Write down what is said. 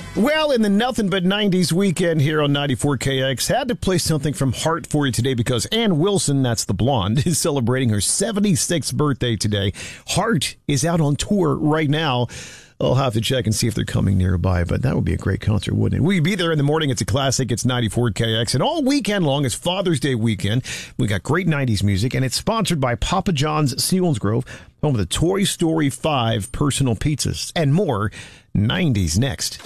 Well, in the Nothing But 90s weekend here on 94KX, had to play something from Heart for you today because Ann Wilson, that's the blonde, is celebrating her 76th birthday today. Heart is out on tour right now. I'll have to check and see if they're coming nearby, but that would be a great concert, wouldn't it? We'd be there in the morning. It's a classic. It's 94KX. And all weekend long is Father's Day weekend. We got great 90s music, and it's sponsored by Papa John's Selinsgrove, home of the Toy Story 5 personal pizzas, and more. 90s next.